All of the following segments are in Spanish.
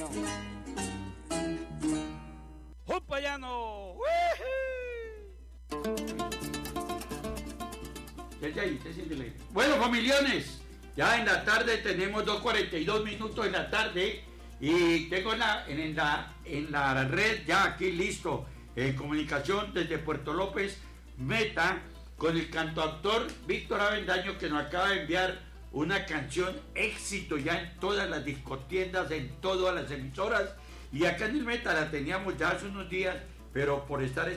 Payano. ¡Un Payano! Bueno, familiones, ya en la tarde tenemos 2:42 minutos en la tarde y tengo en la red ya aquí listo en comunicación desde Puerto López Meta con el cantautor Víctor Avendaño, que nos acaba de enviar una canción éxito ya en todas las discotiendas, en todas las emisoras, y acá en el Meta la teníamos ya hace unos días, pero por estar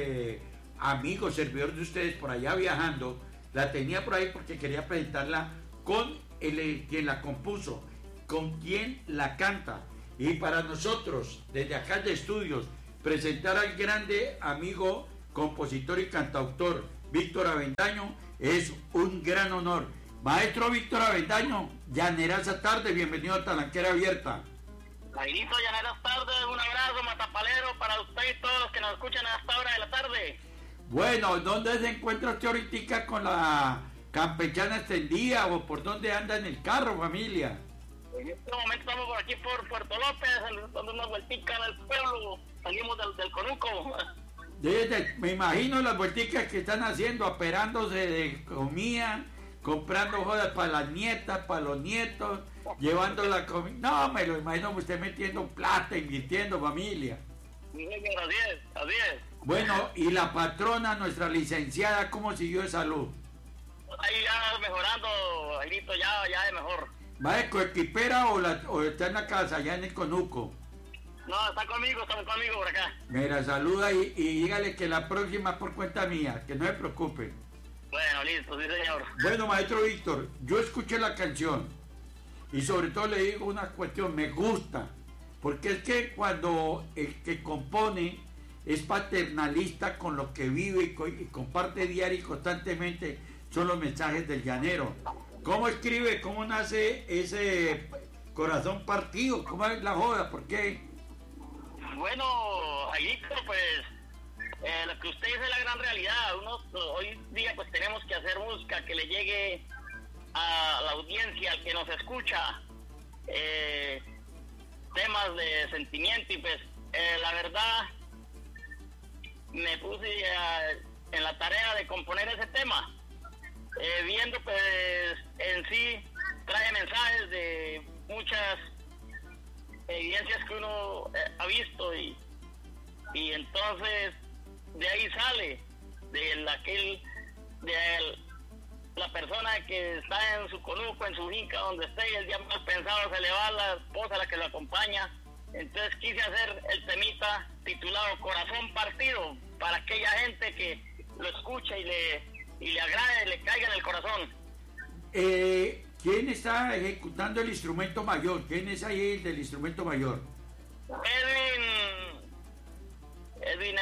amigo, servidor de ustedes por allá viajando, la tenía por ahí porque quería presentarla con quien la compuso, con quien la canta, y para nosotros desde acá de estudios presentar al grande amigo, compositor y cantautor Víctor Avendaño es un gran honor. Maestro Víctor Avendaño, llaneraza tarde, bienvenido a Talanquera Abierta. Jairito, llaneras tarde, un abrazo matapalero para usted y todos los que nos escuchan a esta hora de la tarde. Bueno, ¿dónde se encuentra usted ahorita con la campechana extendida o por dónde anda en el carro, familia? En este momento estamos por aquí por Puerto López, dando una vueltica en el pueblo, salimos del Conuco. Me imagino las vuelticas que están haciendo, aperándose de comida, comprando jodas para las nietas, para los nietos, llevando la comida. No, me lo imagino usted metiendo plata, invirtiendo, familia. Sí, señor, así es. Bueno, y la patrona, nuestra licenciada, ¿cómo siguió de salud? Ahí ya mejorando, Jairito, ya de mejor. ¿Va de coequipera o está en la casa, allá en el Conuco? No, está conmigo por acá. Mira, saluda y dígale que la próxima es por cuenta mía, que no se preocupe. Bueno, listo, sí señor. Bueno, maestro Víctor, yo escuché la canción y sobre todo le digo una cuestión, me gusta, porque es que cuando el que compone es paternalista con lo que vive y comparte diario y constantemente, son los mensajes del llanero. ¿Cómo escribe? ¿Cómo nace ese corazón partido? ¿Cómo es la joda? ¿Por qué? Bueno, Jairito, pues lo que usted dice es la gran realidad. Hoy día pues tenemos que hacer música que le llegue a la audiencia, al que nos escucha, temas de sentimiento, y pues la verdad me puse en la tarea de componer ese tema, viendo pues en sí trae mensajes de muchas evidencias que uno ha visto, y entonces de ahí sale de la persona que está en su conuco, en su finca, donde esté, y el día más pensado se le va la esposa, la que lo acompaña. Entonces quise hacer el temita titulado Corazón Partido, para aquella gente que lo escucha y le agrade, le caiga en el corazón. ¿Quién está ejecutando el instrumento mayor? ¿Quién es ahí el del instrumento mayor? Edwin,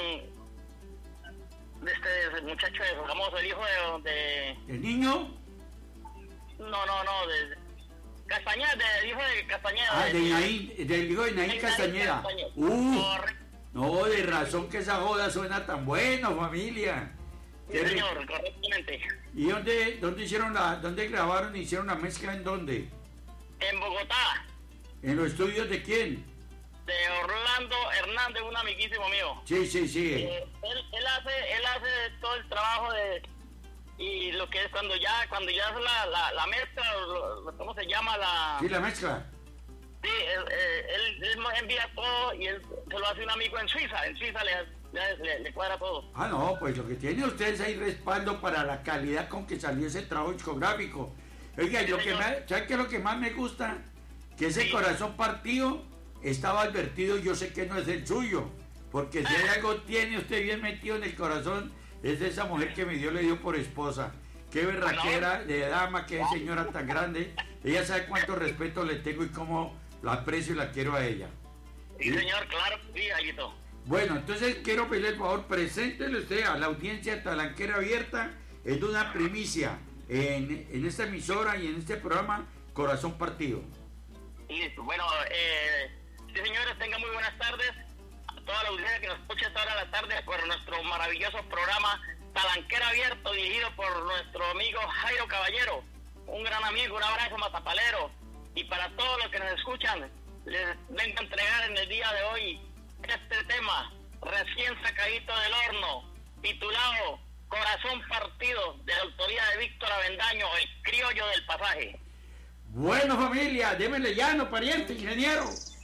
el muchacho de famoso, el hijo de... ¿El niño? No, de Castañeda, del hijo de Castañeda. Del hijo de Naín Castañeda. No, de razón que esa joda suena tan bueno, familia. Sí, señor, correctamente. ¿Y dónde grabaron y hicieron la mezcla? ¿En dónde? En Bogotá. ¿En los estudios de quién? De Orlando Hernández, un amiguísimo mío. Sí. Él hace todo el trabajo y lo que es cuando ya es la mezcla, ¿cómo se llama? Sí, la mezcla. Sí, él nos envía todo y él se lo hace un amigo en Suiza le cuadra todo. No, pues lo que tiene usted es ahí respaldo para la calidad con que salió ese trabajo discográfico. Oiga, ¿sabe qué es lo que más me gusta? Que ese corazón partido estaba advertido, yo sé que no es el suyo, porque si hay algo tiene usted bien metido en el corazón, es esa mujer que le dio por esposa. Qué berraquera de dama, qué señora tan grande. Ella sabe cuánto respeto le tengo y cómo la aprecio y la quiero a ella. Sí, señor, claro, sí, Aguito. Bueno, entonces quiero pedirle el favor, preséntele usted a la audiencia de Talanquera Abierta, es una primicia en esta emisora y en este programa, Corazón Partido. Listo, bueno, sí, señores, tengan muy buenas tardes a toda la audiencia que nos escucha esta hora de la tarde por nuestro maravilloso programa Talanquera Abierto, dirigido por nuestro amigo Jairo Caballero, un gran amigo, un abrazo matapalero, y para todos los que nos escuchan, les vengo el día de hoy este tema recién sacadito del horno, titulado Corazón Partido, de la autoría de Víctor Avendaño, el criollo del pasaje. Bueno, familia, démele llano, pariente, ingeniero.